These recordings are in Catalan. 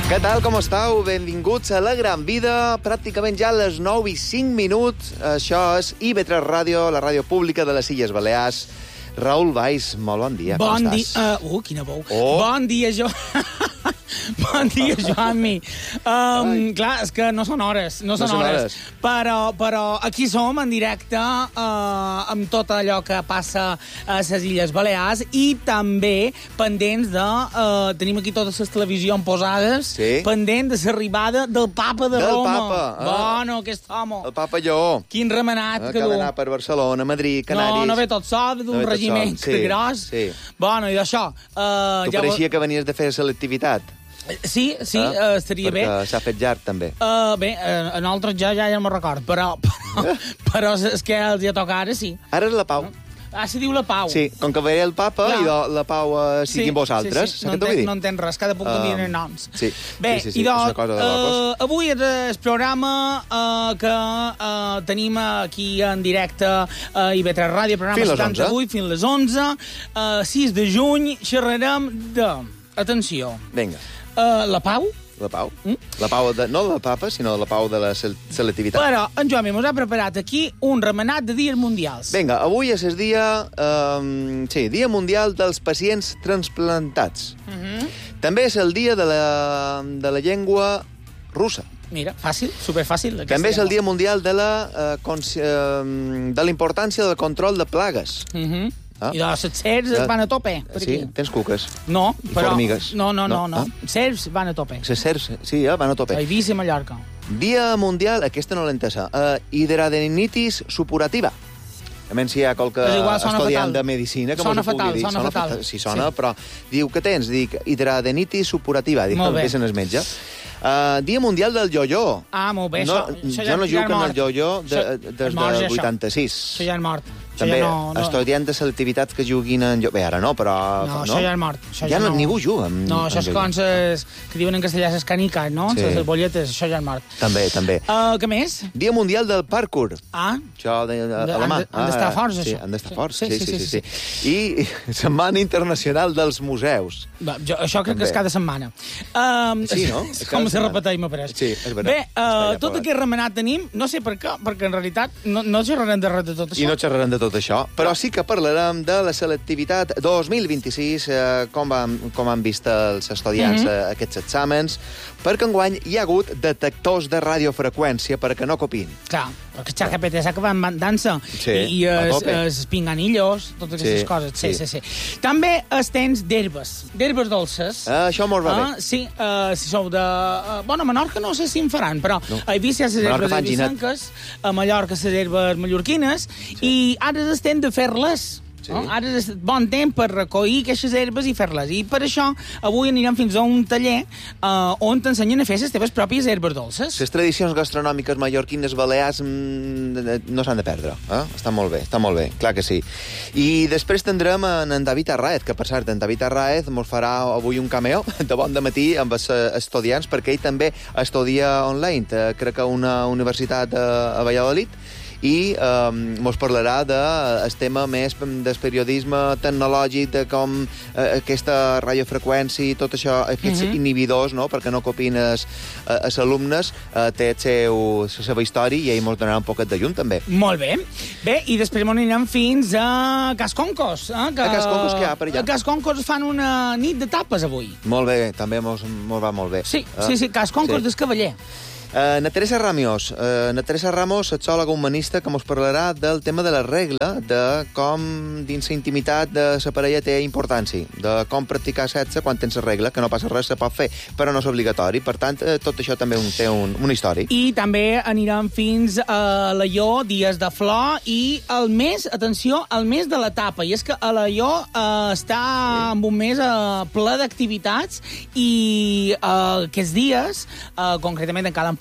Què tal, com estàu? Benvinguts a La Gran Vida, pràcticament ja a les 9:05. Això és IB3 Ràdio, la ràdio pública de les Illes Balears. Raül Valls, molt bon dia, com estàs? Quina bou. Bon dia, Bon dia, Joan-Mi. Clar, és que no són hores, però aquí som en directe amb tot allò que passa a les Illes Balears i també pendents de... tenim aquí totes les televisions posades, pendent de l'arribada del papa de Roma. Del papa. Bueno, aquest home. El papa Lleó. Quin remenat que ha du. d'anar per Barcelona, Madrid, Canàries. No ve tot sol, d'un regiment gros. Bueno, i d'això... Tu pareixia que venies de fer selectivitat. Sí, estaria bé. Perquè s'ha fet llarg, també. Bé, a nosaltres ja no me'n record, però és que els hi toca ara, sí. Ara és la Pau. Se diu la Pau. Sí, com que ve el papa i la Pau sigui amb vosaltres. Sí. No entenc res, cada puc canviar noms. Bé, i avui és el programa que tenim aquí en directe a IB3 Ràdio, programa 78, fins les 11. 6 de juny xerrarem de... Atenció. Vinga. La Pau? La Pau? La Pau no la papa, sinó la Pau de la selectivitat. Però en Joan mos ha preparat aquí un remenat de dies mundials. Vinga, avui és el dia... Dia Mundial dels Pacients Transplantats. També és el dia de la llengua russa. Mira, fàcil, superfàcil. També és el dia mundial de la importància del control de plagues. I de les serps van a tope. Sí, tens cuques. No, però... formigues. No. Serps van a tope. Les serps, sí, van a tope. A Eivissa i Mallorca. Dia mundial, aquesta no l'he entesa, hidradenitis supurativa. A menys si hi ha qualque estudiant de medicina que sona fatal. Sí, sona, però diu, què tens? Dic, hidradenitis supurativa. Dic, que vés en el metge. Dia mundial del yo-yo. Molt bé. Jo no jugo en el yo-yo des del 86. Això ja és mort. També estudiants de selectivitat que juguin en... Bé, ara no, però... No, això ja és mort. Ja ningú juga en... No, això és com que diuen en castellà les caniques, no? Les bolletes, això ja és mort. També. Què més? Dia mundial del parkour. Això a la mà. Han d'estar forts, això. Sí, han d'estar forts, sí. I Setmana Internacional dels Museus. Això crec que és cada setmana. Sí, no? Com se repeteix, m'ha pareix. Sí, és veritat. Bé, tot aquest remenat tenim, no sé per què, perquè en realitat no xerrarem de res de tot això. I no xerrarem de tot això, però sí que parlarem de la selectivitat 2026, com han vist els estudiants aquests exàmens, perquè enguany hi ha hagut detectors de radiofreqüència perquè no copien. Clar, perquè XGPT que van dansa i els pinganillos, totes aquestes coses. Sí. També els tens d'herbes dolces. Això molt va bé. Sí, si sou de... Bueno, a Menorca no sé si en faran, però a Eivissa hi ha les herbes eivissenques, a Mallorca les herbes mallorquines, i ara es tenen de fer-les. Ara és bon temps per recollir aquestes herbes i fer-les. I per això avui anirem fins a un taller on t'ensenyen a fer les teves pròpies herbes dolces. Les tradicions gastronòmiques mallorquines balears no s'han de perdre. Està molt bé, clar que sí. I després tindrem en David Arraez, que per cert, en David Arraez ens farà avui un cameo de bon dematí amb els estudiants, perquè ell també estudia online, crec que a una universitat a Valladolid, i ens parlarà del tema més del periodisme tecnològic, de com aquesta radiofreqüència i tot això, aquests inhibidors, no?, perquè no copien els alumnes, té la seva història i ell ens donarà un poquet de llum, també. Molt bé. Bé, i després anirem fins a Casconcos. A Casconcos, què hi ha per allà? A Casconcos fan una nit de tapes, avui. Molt bé, també ens va molt bé. Sí, Casconcos del Cavaller. Na Teresa Ramos, sexòloga humanista, que ens parlarà del tema de la regla, de com dins la intimitat de la parella té importància, de com practicar sexe quan tens la regla, que no passa res, se pot fer, però no és obligatori. Per tant, tot això també té una història. I també anirem fins a l'Aió, dies de flor, i el mes, atenció, el mes de l'etapa. I és que a l'Aió està en un mes ple d'activitats i aquests dies, concretament en Cal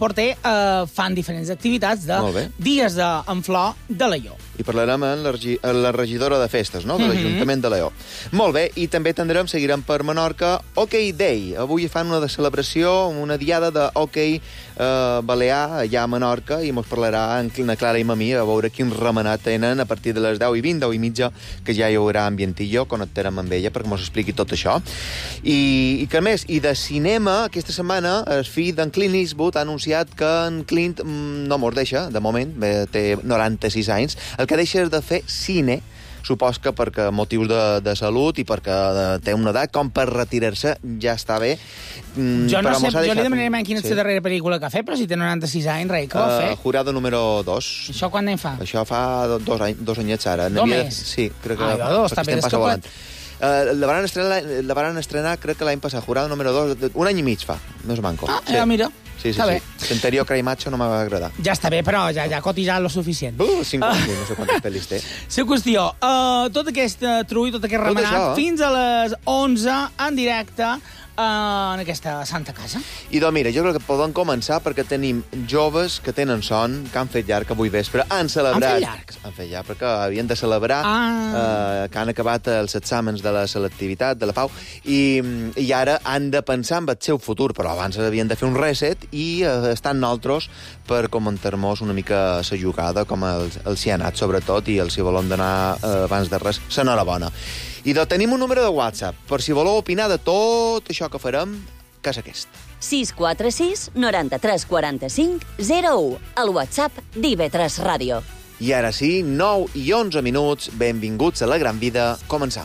Porter fan diferents activitats de dies en flor de Alaior. I parlarem amb la regidora de festes, no?, de l'Ajuntament de Alaior. Molt bé, i també seguirem per Menorca Hockey Day. Avui fan una celebració, una diada de hockey balear allà a Menorca, i mos parlarà en Clara i Mamí a veure quin remenat tenen a partir de les 10:20, 10:30, que ja hi haurà ambientillo, connectarem amb ella perquè mos expliqui tot això. I que més, i de cinema, aquesta setmana el fill d'en Clint Eastwood ha anunciat que en Clint no mos deixa, de moment, té 96 anys, el que deixa és de fer cine, supos que perquè motius de salut i perquè té una edat com per retirar-se ja està bé. Jo no sé, jo li demanaré quina és la darrera pel·lícula que ha fet, però si té 96 anys, rai, què va fer? Jurado número 2. Això quan en fa? Això fa 2 anyets ara. Només? Sí, crec que... Està bé descopat. La van estrenar, crec que l'any passat, Jurado número 2, un any i mig fa, més o manco. Ja, mira. Sí. L'anterior Cry Macho no m'ha agradat. Ja està bé, però ja ha cotitzat lo suficient. 50, no sé quantes pel·lis té. La qüestió, tot aquest trull, tot aquest remenat, fins a les 11 en directe en aquesta Santa Casa. I doncs mira, jo crec que podem començar perquè tenim joves que tenen son, que han fet llarg avui vespre, han celebrat... Han fet llarg, perquè havien de celebrar que han acabat els exàmens de la selectivitat, de la PAU, i ara han de pensar en el seu futur, però abans havien de fer un reset i estan nosaltres per comentar-nos una mica la jugada, com els hi ha anat, sobretot, i els hi volem donar, abans de res, l'enhorabona. I tenim un número de WhatsApp, per si voleu opinar de tot això que farem, que és aquest. 646 93 45 01, el WhatsApp d'IV3 Ràdio. I ara sí, 9 i 11 minuts, benvinguts a La Gran Vida, començam.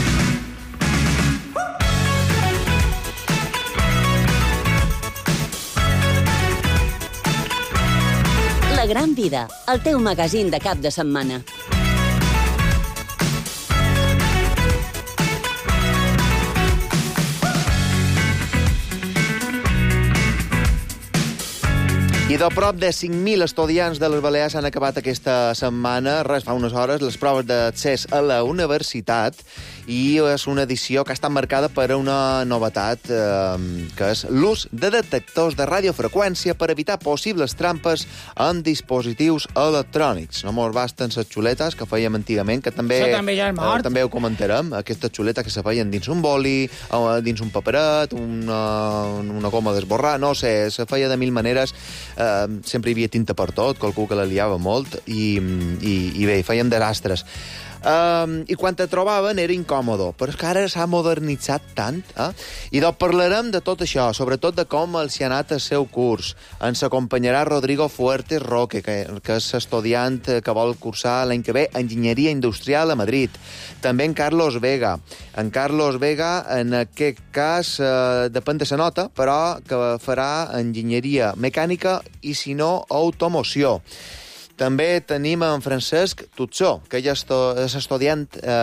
La Gran Vida, el teu magazín de cap de setmana. I de prop de 5.000 estudiants de les Balears han acabat aquesta setmana, fa unes hores, les proves d'accés a la universitat, i és una edició que ha estat marcada per una novetat, que és l'ús de detectors de radiofreqüència per evitar possibles trampes en dispositius electrònics. No mos basten les xuletes que fèiem antigament, que també... Això també ja és mort. També ho comentarem, aquestes xuletes que se feien dins un boli, dins un paperet, una goma d'esborrar, no sé, se feia de mil maneres. Sempre hi havia tinta per tot, qualcú que la liava molt, i bé, feien desastres. I quan te trobaven era incòmodo, però és que ara s'ha modernitzat tant, I doncs parlarem de tot això, sobretot de com els hi ha anat el seu curs. Ens acompanyarà Rodrigo Fuertes Roque, que és estudiant que vol cursar l'any que ve Enginyeria Industrial a Madrid. També en Carlos Vega. En Carlos Vega, en aquest cas, depèn de la nota, però que farà Enginyeria Mecànica i, si no, Automoció. També tenim en Francesc Tutzó, que ell és estudiant,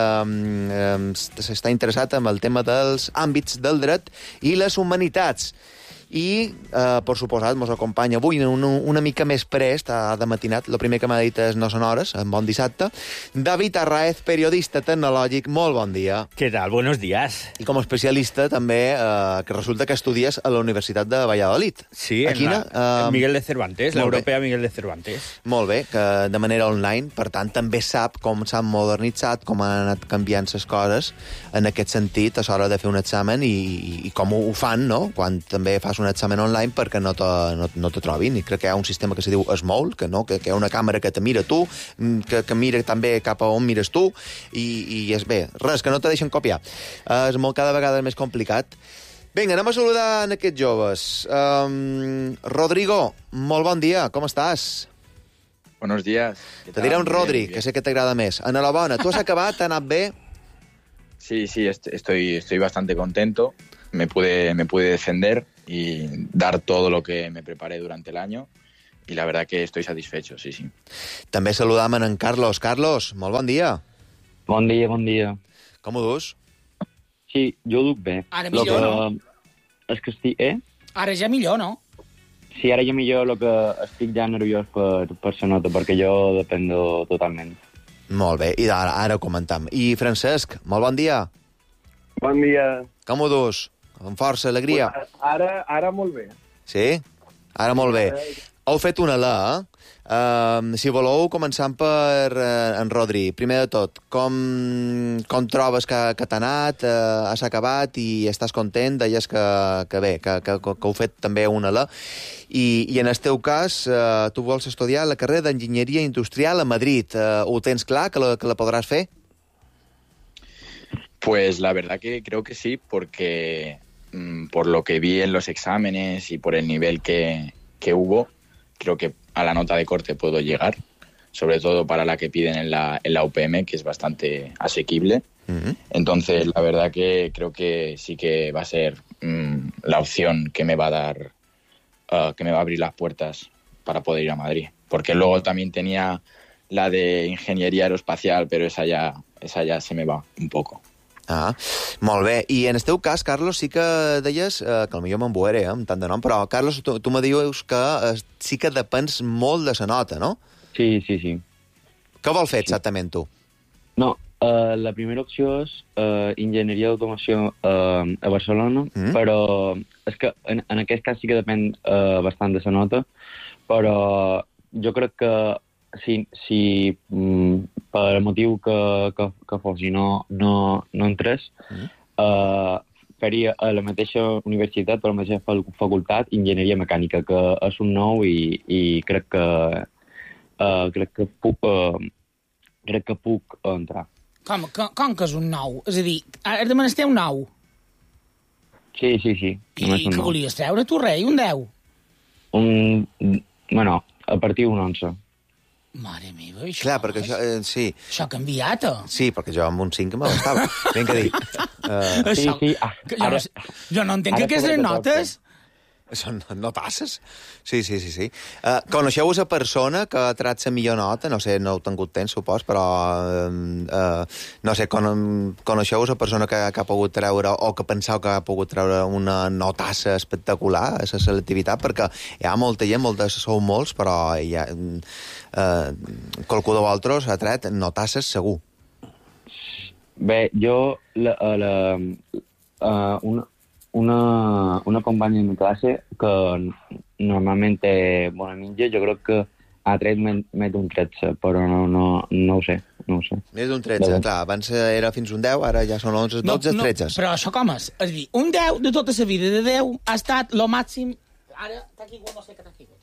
està interessat en el tema dels àmbits del dret i les humanitats. I, per suposat, mos acompanya avui una mica més prest, de matinat, el primer que m'ha dit és no són hores, en bon dissabte, David Arraez, periodista tecnològic, molt bon dia. ¿Qué tal? Buenos días. I com a especialista també, que resulta que estudies a la Universitat de Valladolid. Sí, Miguel de Cervantes, l'Europea Miguel de Cervantes. Molt bé, que de manera online, per tant, també sap com s'han modernitzat, com han anat canviant les coses en aquest sentit a l'hora de fer un examen i com ho fan, no?, quan també fas un examen online perquè no te trobin. I crec que hi ha un sistema que se diu SMOL, que hi ha una càmera que te mira tu, que mira també cap a on mires tu, i és bé. Res, que no te deixen copiar. És cada vegada més complicat. Vinga, anem a saludar en aquests joves. Rodrigo, molt bon dia, com estàs? Buenos días. Te diré un Rodri, que sé que t'agrada més. Enhorabona, tu has acabat, t'ha anat bé? Sí, estoy bastante contento. Me pude defender y dar todo lo que me preparé durante el año, y la verdad que estoy satisfecho, sí. També saludam en Carlos. Carlos, molt bon dia. Bon dia. Com ho dus? Sí, jo ho duc bé. Ara millor, no? És que estic... Ara ja millor, no? Sí, ara ja millor, el que estic ja nerviós per la nota, perquè jo dependo totalment. Molt bé, i ara ho comentam. I Francesc, molt bon dia. Bon dia. Com ho dus? Amb força, alegria? Ara molt bé. Sí? Ara molt bé. Heu fet una L, si voleu, començant per en Rodri. Primer de tot, com trobes que t'ha anat, has acabat i estàs content? Deies que bé, que heu fet també una L. I en el teu cas, tu vols estudiar la carrera d'Enginyeria Industrial a Madrid. Ho tens clar, que la podràs fer? Pues la verdad que creo que sí, porque por lo que vi en los exámenes y por el nivel que hubo, creo que a la nota de corte puedo llegar, sobre todo para la que piden en la UPM, que es bastante asequible. Uh-huh. Entonces, la verdad que creo que sí que va a ser la opción que me va a dar, que me va a abrir las puertas para poder ir a Madrid. Porque luego también tenía la de Ingeniería Aeroespacial, pero esa ya se me va un poco. Ah, molt bé. I en el teu cas, Carlos, sí que deies, que potser m'emboeré, amb tant de nom, però, Carlos, tu me dius que sí que depens molt de la nota, no? Sí. Què vol fer exactament, tu? No, la primera opció és Enginyeria d'Automació a Barcelona, però és que en aquest cas sí que depèn bastant de la nota, però jo crec que si per motiu que fos i no entrés, faria a la mateixa universitat, a la mateixa facultat, Enginyeria Mecànica, que és un nou i crec que puc entrar. Com que és un nou? És a dir, ara demanes un nou? Sí. I què volies treure, tu, rei? Un 10? Bueno, a partir d'un 11. Mare meva, això... Clar, perquè això... sí. Això ha canviat, Sí, perquè jo amb un 5 me l'estava. Ben que dir. Sí. Jo no entenc que aquestes notes... Són notasses? Sí. Coneixeu una persona que ha tret la millor nota? No sé, no heu tingut temps, supos, però... no sé, coneixeu una persona que ha pogut treure, o que penseu que ha pogut treure una notassa espectacular a la selectivitat? Perquè hi ha molta gent, sou molts, però hi ha... qualcú de vosaltres ha tret notasses segur. Bé, jo una companya de mi classe que normalment té bona mitja, jo crec que ha tret més d'un 13, però no ho sé. Més d'un 13, clar, abans era fins un 10, ara ja són 11, 12, 13. Però això com és? És a dir, un 10 de tota la vida de 10 ha estat lo màxim... Ara, t'ha caigut, no sé què t'ha caigut.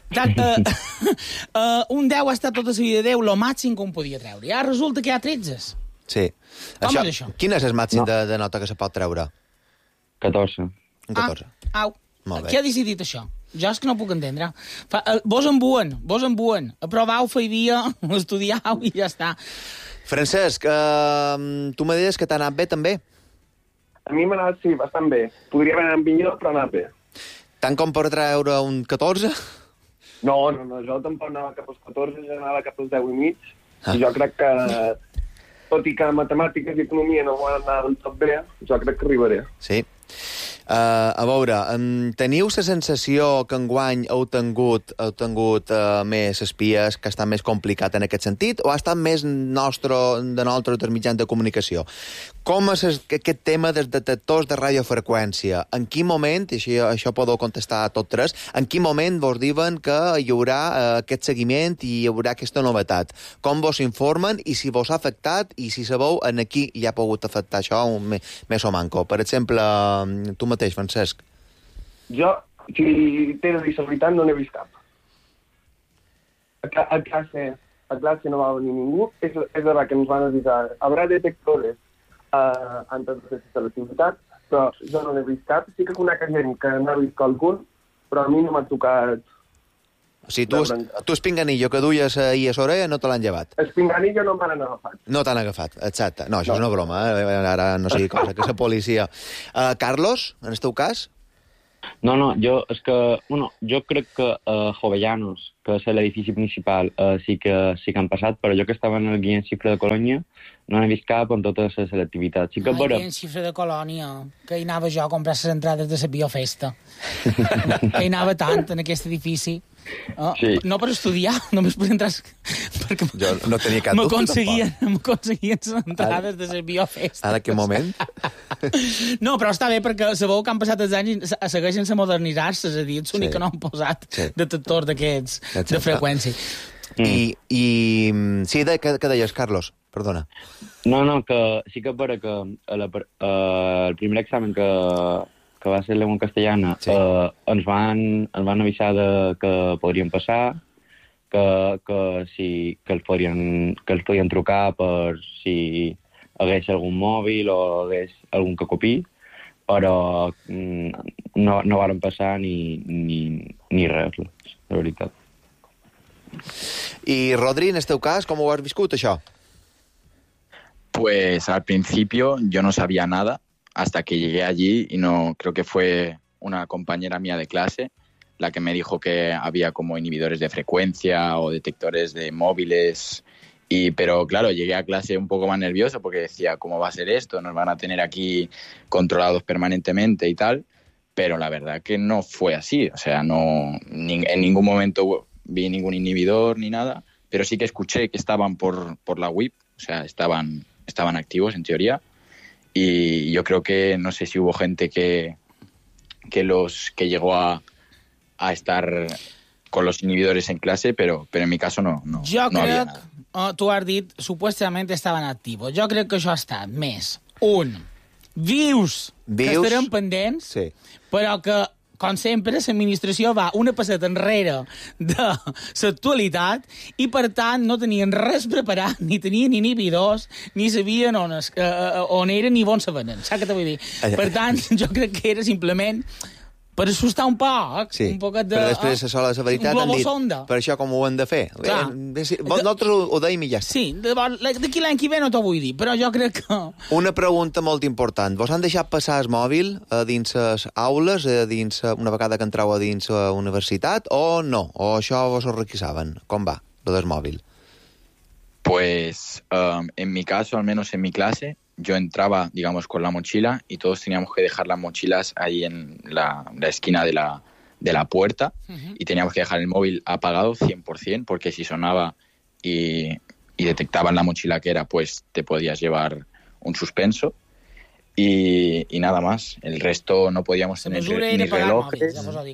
Un 10 ha estat tota la vida de 10 lo màxim que un podia treure. I ara resulta que hi ha 13. Sí. Com és això? Quin és el màxim de nota que se pot treure? 14. Un 14. Au. Molt bé. Qui ha decidit això? Jo és que no puc entendre. Vos embuen. Aprovau, feivia, estudiau i ja està. Francesc, tu me deies que t'ha anat bé, també? A mi m'ha anat, sí, bastant bé. Podria haver anat millor, però ha anat bé. Tant com per treure un 14? No, jo tampoc anava cap als 14, jo anava cap als 10 i mig. I jo crec que, tot i que matemàtiques i economia no van anar del tot bé, jo crec que arribaré. Sí. A veure, teniu la sensació que enguany heu tingut més espies, que està més complicat en aquest sentit, o ha estat més de nostres mitjans de comunicació? Com és aquest tema dels detectors de radiofreqüència? En quin moment, i això podeu contestar a tots tres, en quin moment vos diuen que hi haurà aquest seguiment i hi haurà aquesta novetat? Com vos informen i si vos ha afectat i si sabeu en qui hi ha pogut afectar això més o manco? Per exemple, tu mateix, Francesc. Jo, si t'he de dir la veritat, no n'he vist cap. A classe no va venir ningú. És verdad que ens van avisar. Habrá detectores antes de fer l'activitat, però jo no n'he vist cap. Sí que conec gent que n'ha vist algun, però a mi no m'ha tocat... O sigui, tu el pinganillo que duies ahir a l'orella no te l'han llevat? El pinganillo no m'han agafat. No t'han agafat, exacte. No, això és una broma, ara no sigui cosa, que és la policia. Carlos, en el teu cas? No, jo crec que Jovellanos, que és l'edifici principal, sí que han passat, però jo que estava en el Guillem Xifra de Colònia no n'he vist cap en tota la selectivitat. Sí que Guillem Xifra de Colònia, que hi anava jo a comprar les entrades de la biofesta. Que hi anava tant en aquest edifici. Sí. No per estudiar, només per entrar... Perquè Jo no tenia cap dubte, m'aconseguien les entrades de les biofestes. Ara, que moment? No, però està bé, perquè sabeu que han passat els anys i segueixen a modernitzar-se, és a dir, ets l'únic que no han posat detectors d'aquests de freqüència. I sí, què deies, Carlos? Perdona. No, que sí que per que el primer examen que va ser l'Emon Castellana ens van avisar que podríem passar, que els podien trucar per si hagués algun mòbil o hagués algun que copiï, però no varen passar ni res, la veritat. I, Rodri, en el teu cas, com ho has viscut, això? Pues al principio yo no sabía nada hasta que llegué allí y creo que fue una compañera mía de clase la que me dijo que había como inhibidores de frecuencia o detectores de móviles. Pero claro, llegué a clase un poco más nervioso porque decía, ¿cómo va a ser esto? Nos van a tener aquí controlados permanentemente y tal. Pero la verdad que no fue así. O sea, en ningún momento vi ningún inhibidor ni nada. Pero sí que escuché que estaban por la WIP. O sea, estaban activos en teoría. Y yo creo que, no sé si hubo gente que llegó a estar con los inhibidores en clase, pero en mi caso no había nada. Tu has dit, supuestament estaven actius. Jo crec que això ha estat més vius que estarem pendents, però que, com sempre, l'administració va una passeta enrere de l'actualitat i, per tant, no tenien res preparat, ni tenien inhibidors, ni sabien on eren ni on se venen. Saps què t'ho vull dir? Per tant, jo crec que era simplement per assustar un poc, un poquet de... Però després, a sola de la veritat, han dit, per això com ho hem de fer? Nosaltres ho dèiem i ja està. Sí, d'aquí l'any que ve no t'ho vull dir, però jo crec que... Una pregunta molt important. Vos han deixat passar el mòbil a dins les aules, una vegada que entrau a dins la universitat, o no? O això vos ho requisaven? Com va, lo del mòbil? Pues, en mi caso, al menos en mi clase, yo entraba, digamos, con la mochila y todos teníamos que dejar las mochilas ahí en la esquina de la puerta y teníamos que dejar el móvil apagado 100%, porque si sonaba y detectaban la mochila que era, pues te podías llevar un suspenso y nada más. El resto no podíamos tener ni relojes.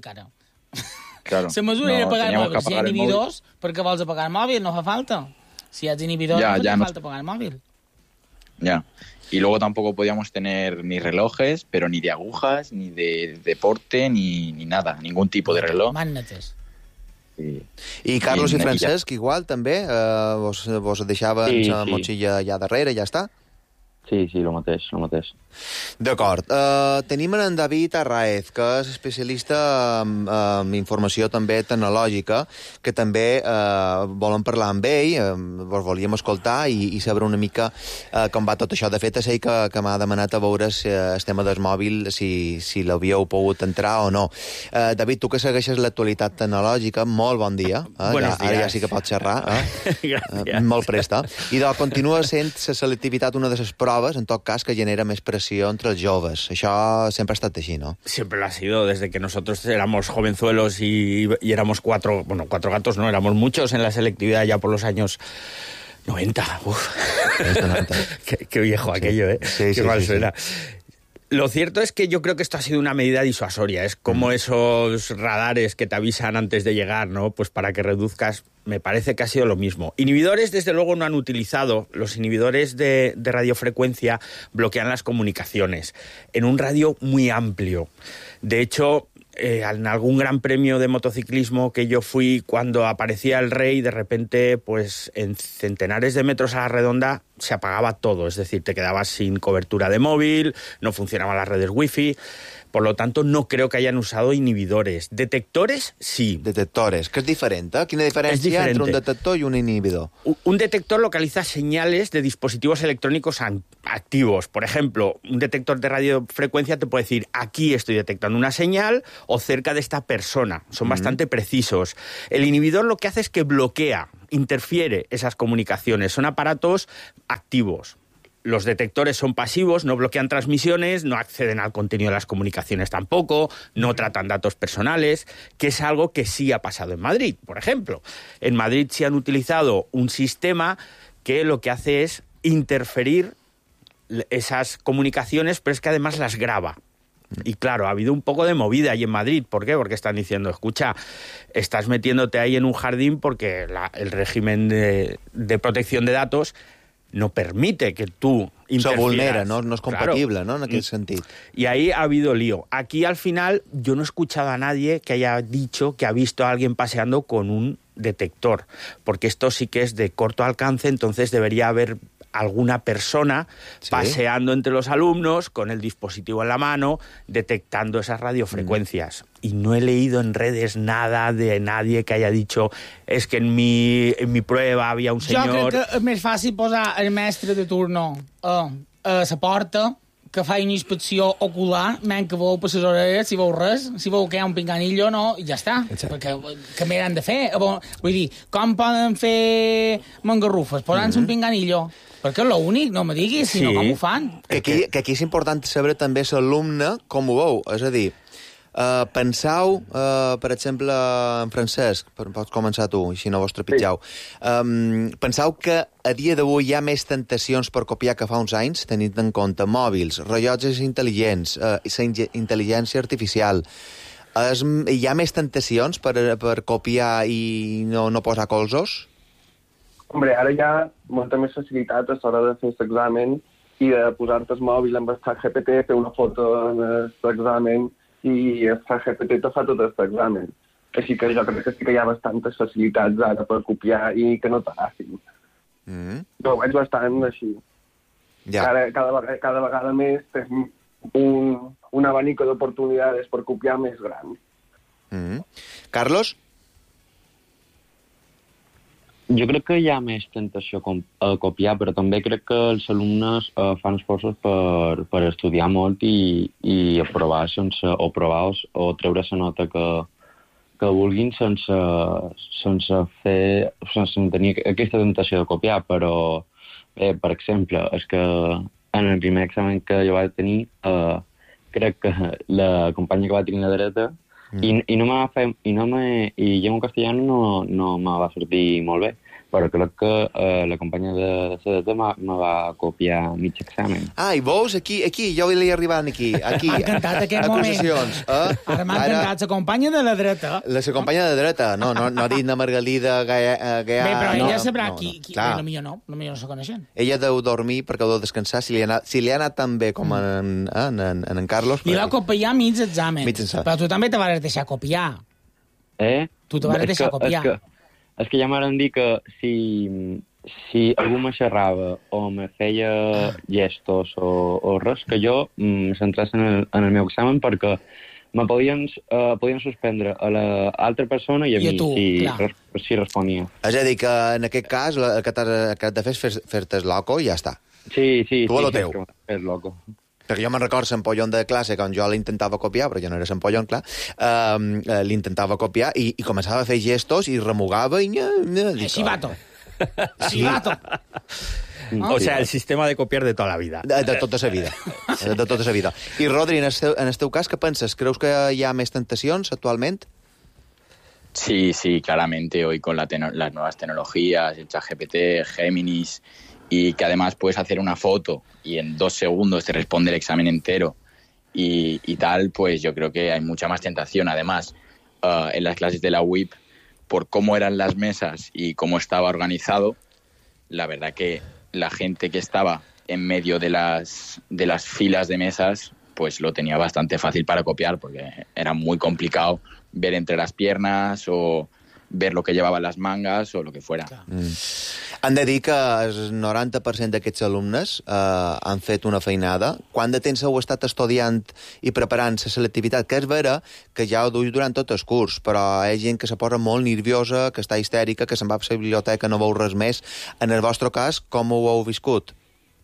Claro, la mesura era pagar el mòbil. Si hi ha inhibidors, per què vols apagar el mòbil? No fa falta. Si hi ha inhibidors, no fa falta apagar el mòbil. Ya. Y luego tampoco podíamos tener ni relojes, pero ni de agujas, ni de deporte, ni nada, ningún tipo de reloj. Magnetes. I Carlos i Francesc, igual, també? Vos deixaven la motxilla allà darrere i ja està? Sí, el mateix. D'acord. Tenim en David Arraez, que és especialista en informació també tecnològica, que també volen parlar amb ell, vos volíem escoltar i saber una mica com va tot això. De fet, és ell que m'ha demanat a veure el tema del mòbil, si l'havíeu pogut entrar o no. David, tu que segueixes l'actualitat tecnològica, molt bon dia. Buenos días. Ara ja sí que pots xerrar. Gràcies. Molt presta. I continua sent la selectivitat una de les proves, en tot cas, que genera més pressió entre els joves. Això sempre ha estat així, ¿no? Siempre lo ha sido, desde que nosotros éramos jovenzuelos y éramos cuatro gatos, no, éramos muchos en la selectividad ya por los años 90. Uf. Qué viejo aquello, ¿eh? Sí, qué mal suena. Lo cierto es que yo creo que esto ha sido una medida disuasoria. Es como esos radares que te avisan antes de llegar, ¿no? Pues para que reduzcas. Me parece que ha sido lo mismo. Inhibidores, desde luego, no han utilizado. Los inhibidores de radiofrecuencia bloquean las comunicaciones en un radio muy amplio. De hecho, en algún gran premio de motociclismo que yo fui, cuando aparecía el rey, de repente, pues en centenares de metros a la redonda se apagaba todo. Es decir, te quedabas sin cobertura de móvil, no funcionaban las redes wifi. Por lo tanto, no creo que hayan usado inhibidores. ¿Detectores? Sí. Detectores, que és diferent, eh? Quina diferència hi ha entre un detector y un inhibidor? Un detector localiza señales de dispositivos electrónicos activos. Por ejemplo, un detector de radiofrecuencia te puede decir, aquí estoy detectando una señal o cerca de esta persona. Son bastante precisos. El inhibidor lo que hace es que bloquea, interfiere esas comunicaciones. Son aparatos activos. los detectores son pasivos, no bloquean transmisiones, no acceden al contenido de las comunicaciones tampoco, no tratan datos personales, que es algo que sí ha pasado en Madrid, por ejemplo. En Madrid sí han utilizado un sistema que lo que hace es interferir esas comunicaciones, pero es que además las graba. Y claro, ha habido un poco de movida ahí en Madrid. ¿Por qué? Porque están diciendo, escucha, estás metiéndote ahí en un jardín porque el régimen de protección de datos no permite que tú interfieras. Se vulnera, no és compatible, Claro. no?, en aquest sentit. Y ahí ha habido lío. Aquí, al final, yo no he escuchado a nadie que haya dicho que ha visto a alguien paseando con un detector, porque esto sí que es de corto alcance, entonces debería haber alguna persona paseando entre los alumnos con el dispositivo en la mano, detectando esas radiofrecuencias. Y no he leído en redes nada de nadie que haya dicho es que en mi prueba había un señor... Jo crec que és més fàcil posar el mestre de turno a la porta que fa una inspecció ocular, menys que veu per les orelles, si veu res, si veu que hi ha un pinganillo, no, i ja està. Perquè què més han de fer? Vull dir, com poden fer mangarrufes? Posant-se un pinganillo? Perquè és l'únic, no me diguis, sinó com ho fan. Que aquí és important saber també l'alumne com ho veu. És a dir, penseu, per exemple, en Francesc, pots començar tu, així no vos trepitjau. Penseu que a dia d'avui hi ha més tentacions per copiar que fa uns anys, tenint en compte mòbils, rellotges intel·ligents, intel·ligència artificial. Hi ha més tentacions per copiar i no posar colzos? Hombre, ara hi ha molta més facilitat a l'hora de fer l'examen i de posar-te el mòbil amb el ChatGPT, fer una foto en l'examen i el ChatGPT te fa tot l'examen. Així que jo crec que sí que hi ha bastantes facilitats ara per copiar i que no t'agafin. Jo ho veig bastant així. Ja. Cada vegada més tens un abanico d'oportunitats per copiar més gran. Carlos? Jo crec que hi ha més tentació a copiar, però també crec que els alumnes fan esforços per estudiar molt i aprovar o provar o treure la nota que vulguin sense tenir aquesta tentació de copiar. Però, per exemple, és que en el primer examen que jo vaig tenir, crec que la companya que va tenir la dreta i llengua castellana no me va sortir molt bé, però crec que la companya de la dreta me va copiar mig examen. I veus? Aquí, jo li arribant aquí. M'ha encantat aquest moment. Acusacions. Ara m'ha encantat la companya de la dreta. La companya de dreta, no ha dit na Margalida Gaià. Bé, però ella sabrà qui... Clar. Potser no se coneixen. Ella deu dormir perquè deu descansar. Si li ha anat tan bé com en Carlos... Li va copiar mig examen. Mig examen. Però tu també te vas deixar copiar. Tu te vas deixar copiar. És que ja m'han dit que si algú me xerrava o me feia gestos o res, que jo me centrés en el meu examen perquè me podien suspendre a l'altra persona i a mi si responia. És a dir, que en aquest cas el que has de fer és fer-te el loco i ja està. Sí. Tu a lo teu. És loco. Perquè jo me'n recordo l'empollon de classe, quan jo l'intentava copiar, però jo no era l'empollon, clar, l'intentava copiar i començava a fer gestos i remugava i... Chivato. Chivato. O sea, el sistema de copiar de tota la vida. De tota la vida. De tota la vida. I, Rodri, en el teu cas, què penses? Creus que hi ha més tentacions actualment? Sí, claramente. Hoy con las nuevas tecnologías, el ChatGPT, Géminis, y que además puedes hacer una foto y en 2 segundos te responde el examen entero y tal, pues yo creo que hay mucha más tentación. Además, en las clases de la UIP, por cómo eran las mesas y cómo estaba organizado, la verdad que la gente que estaba en medio de las filas de mesas, pues lo tenía bastante fácil para copiar, porque era muy complicado ver entre las piernas o ver lo que llevaban las mangas o lo que fuera. Han de dir que el 90% d'aquests alumnes han fet una feinada. Quant de temps heu estat estudiant i preparant la selectivitat? Que és vera que ja ho duis durant tot el curs, però hi ha gent que se posa molt nerviosa, que està histèrica, que se'n va a la biblioteca, no veu res més. En el vostre cas, com ho heu viscut?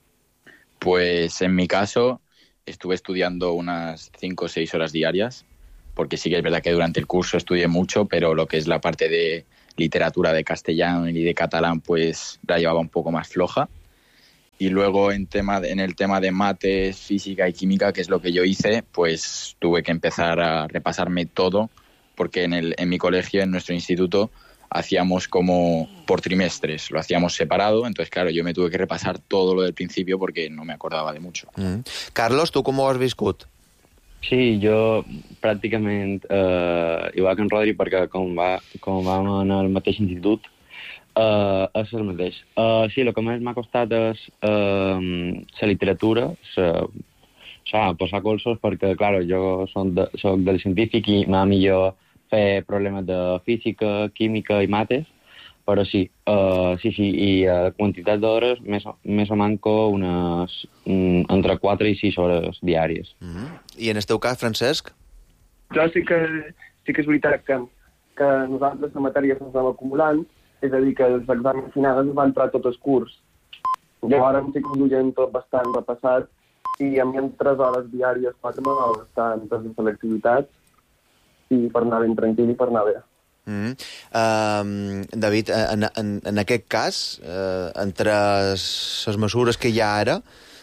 Pues en mi caso estuve estudiando unas 5 o 6 horas diarias, porque sí que es verdad que durante el curso estudié mucho, pero lo que es la parte de literatura de castellano y de catalán, pues la llevaba un poco más floja. Y luego en el tema de mates, física y química, que es lo que yo hice, pues tuve que empezar a repasarme todo, porque en mi colegio, en nuestro instituto, hacíamos como por trimestres, lo hacíamos separado, entonces claro, yo me tuve que repasar todo lo del principio porque no me acordaba de mucho. Carlos, tu com ho has viscut? Sí, jo pràcticament igual que en Rodri, perquè com vam en el mateix institut, és el mateix. Sí, el que més m'ha costat és la literatura, posar colzos, perquè, clar, jo soc del científic i m'ha millor fer problemes de física, química i mates, però sí, i quantitat d'hores més o manco unes entre 4 i 6 hores diàries. I en el teu cas, Francesc? Jo sí que és veritat que nosaltres la matèria ens vam acumulant, és a dir, que els exàmens finals ens van entrar tot el curs. Llavors sí que ho duien tot bastant repassat i a mi en 3 hores diàries 4 m'ha bastant per selectivitat i per anar ben tranquil i per anar bé. David, en aquest cas, entre les mesures que hi ha ara,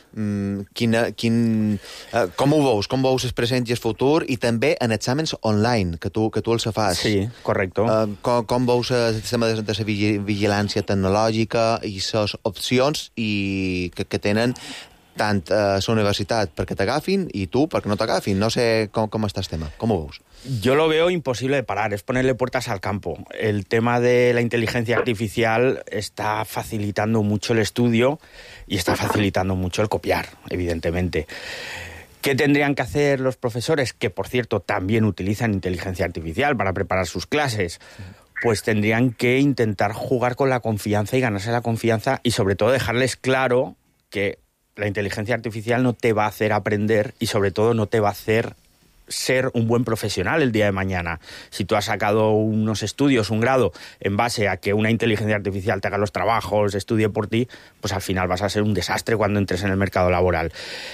com ho veus? Com veus el present i el futur? I també en exàmens online, que tu els fas. Sí, correcto. Com veus el sistema de la vigilància tecnològica i les opcions que tenen tant a la universitat perquè t'agafin i tu perquè no t'agafin? No sé com està el tema. Com ho veus? Yo lo veo imposible de parar, es ponerle puertas al campo. El tema de la inteligencia artificial está facilitando mucho el estudio y está facilitando mucho el copiar, evidentemente. ¿Qué tendrían que hacer los profesores, que por cierto también utilizan inteligencia artificial para preparar sus clases? Pues tendrían que intentar jugar con la confianza y ganarse la confianza y sobre todo dejarles claro que la inteligencia artificial no te va a hacer aprender y sobre todo no te va a hacer ser un buen profesional el día de mañana. Si tú has sacado unos estudios, un grado, en base a que una inteligencia artificial te haga los trabajos, estudie por ti, pues al final vas a ser un desastre cuando entres en el mercado laboral.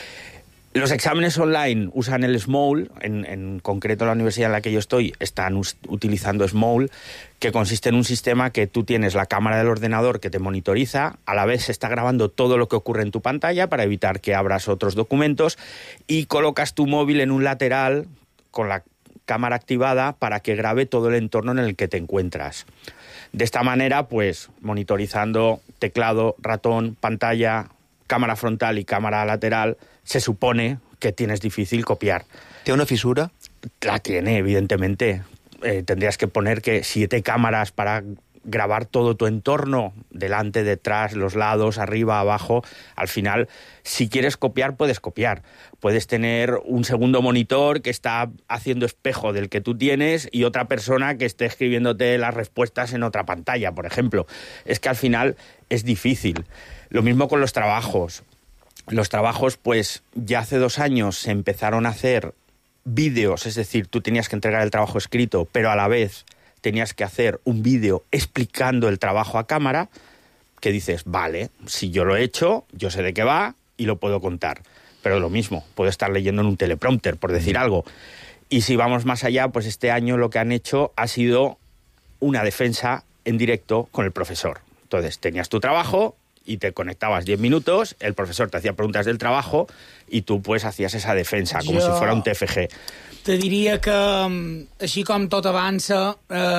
Los exámenes online usan el SMOUL, en concreto la universidad en la que yo estoy están utilizando SMOUL, que consiste en un sistema que tú tienes la cámara del ordenador que te monitoriza, a la vez se está grabando todo lo que ocurre en tu pantalla para evitar que abras otros documentos y colocas tu móvil en un lateral con la cámara activada para que grabe todo el entorno en el que te encuentras. De esta manera, pues, monitorizando teclado, ratón, pantalla, cámara frontal y cámara lateral, se supone que tienes difícil copiar. ¿Tiene una fisura? La tiene, evidentemente. Tendrías que poner 7 cámaras para grabar todo tu entorno, delante, detrás, los lados, arriba, abajo. Al final, si quieres copiar, puedes copiar. Puedes tener un segundo monitor que está haciendo espejo del que tú tienes y otra persona que esté escribiéndote las respuestas en otra pantalla, por ejemplo. Es que al final es difícil. Lo mismo con los trabajos. Los trabajos, pues ya hace 2 años se empezaron a hacer vídeos, es decir, tú tenías que entregar el trabajo escrito, pero a la vez tenías que hacer un vídeo explicando el trabajo a cámara, que dices, vale, si yo lo he hecho, yo sé de qué va y lo puedo contar. Pero lo mismo, puedo estar leyendo en un teleprompter, por decir algo. Y si vamos más allá, pues este año lo que han hecho ha sido una defensa en directo con el profesor. Entonces, tenías tu trabajo y te conectabas 10 minutos, el profesor te hacía preguntas del trabajo y tú pues hacías esa defensa, como si fuera un TFG. Te diria que, així com tot avança,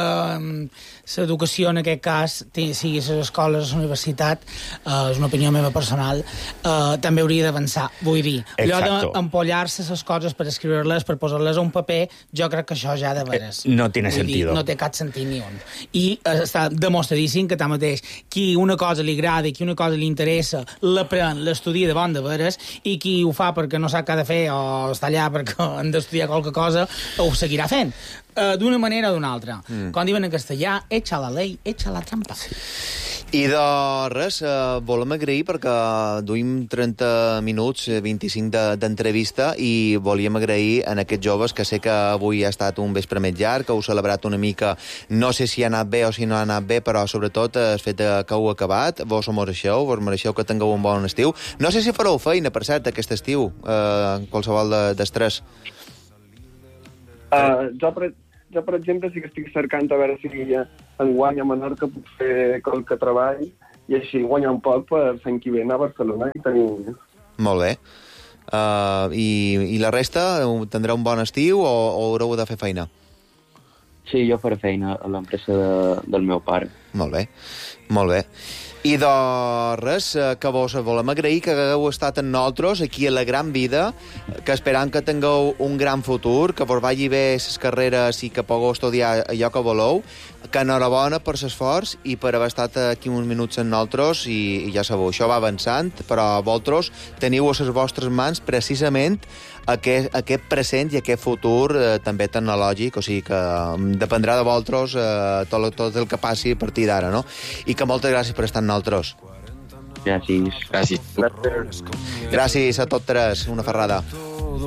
l'educació en aquest cas, sigui a les escoles, a la universitat, és una opinió meva personal, també hauria d'avançar. Vull dir, allò d'empollar-se les coses per escriure-les, per posar-les a un paper, jo crec que això ja de veres. No tiene sentido. No té cap sentit ni un. I està demostradíssim que tanmateix, qui una cosa li agrada i qui una cosa li interessa, l'aprèn, l'estudia de bon de veres, i qui ho fa perquè no sap què ha de fer o està allà perquè han d'estudiar qualque cosa, ho seguirà fent. D'una manera o d'una altra. Com diuen en castellà, echa la ley, echa la trampa. I de res, volem agrair perquè duim 30 minuts, 25 d'entrevista i volíem agrair a aquests joves que sé que avui ha estat un vespre més llarg, que heu celebrat una mica, no sé si ha anat bé o si no ha anat bé, però sobretot el fet que heu acabat, vos ho mereixeu, vos mereixeu que tingueu un bon estiu. No sé si fareu feina, per cert, aquest estiu, qualsevol d'estrès. Jo, per exemple, sí que estic cercant a veure si enguany a Menorca puc fer qualque treball i així guanyar un poc per l'any que ve a Barcelona i tenir... Molt bé. I la resta, tindrà un bon estiu o haureu de fer feina? Sí, jo faré feina a l'empresa del meu pare. Molt bé, molt bé. I de res, que vos volem agrair que hagueu estat amb nosaltres aquí a La Gran Vida, que esperam que tingueu un gran futur, que vos vagi bé les carreres i que pugueu estudiar allò que voleu, que enhorabona per l'esforç i per haver estat aquí uns minuts amb nosaltres i ja sabeu, això va avançant, però vosaltres teniu a les vostres mans precisament aquest present i aquest futur també tecnològic, o sigui que dependrà de vosaltres tot el que passi a partir d'ara, no? I que moltes gràcies per estar amb nosaltres. Gràcies. Gràcies. Gràcies a tots tres, una ferrada.